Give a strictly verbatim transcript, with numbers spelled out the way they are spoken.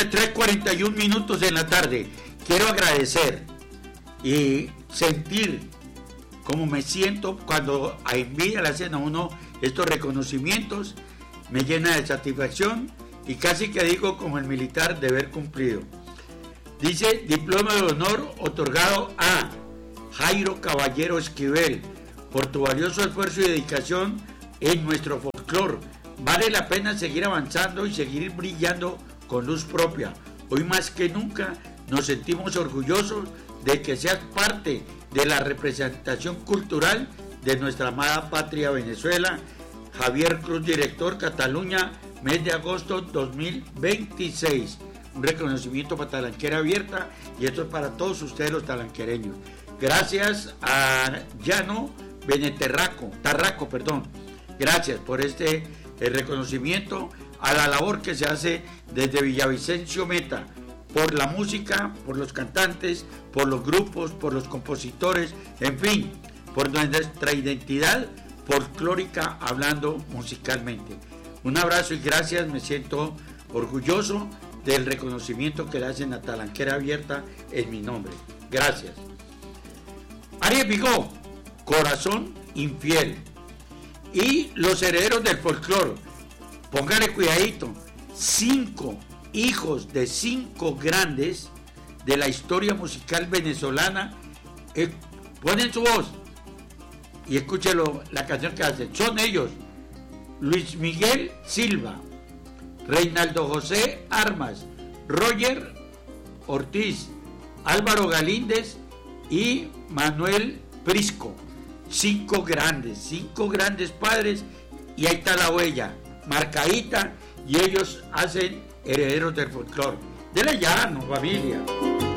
las tres cuarenta y un minutos en la tarde. Quiero agradecer y sentir como me siento cuando a envidia le hacen a uno estos reconocimientos. Me llena de satisfacción y casi que digo como el militar deber cumplido. Dice diploma de honor otorgado a Jairo Caballero Esquivel por tu valioso esfuerzo y dedicación en nuestro folclore. Vale la pena seguir avanzando y seguir brillando con luz propia. Hoy más que nunca nos sentimos orgullosos de que seas parte de la representación cultural de nuestra amada patria Venezuela. Javier Cruz, director, Cataluña, mes de agosto dos mil veintiséis. Un reconocimiento para Talanquera Abierta y esto es para todos ustedes los talanquereños. Gracias a Llano Beneterraco, Tarraco, perdón. Gracias por este eh, reconocimiento a la labor que se hace desde Villavicencio Meta, por la música, por los cantantes, por los grupos, por los compositores, en fin, por nuestra identidad folclórica hablando musicalmente. Un abrazo y gracias, me siento orgulloso del reconocimiento que le hacen a Talanquera Abierta en mi nombre. Gracias. Ariel Vigó, Corazón Infiel. Y los herederos del folclore, póngale cuidadito, cinco hijos de cinco grandes de la historia musical venezolana, eh, ponen su voz y escúchelo la canción que hacen. Son ellos: Luis Miguel Silva, Reinaldo José Armas, Roger Ortiz, Álvaro Galíndez y Manuel Prisco. Cinco grandes, cinco grandes padres, y ahí está la huella marcadita, y ellos hacen herederos del folclore. Dele ya, no, familia.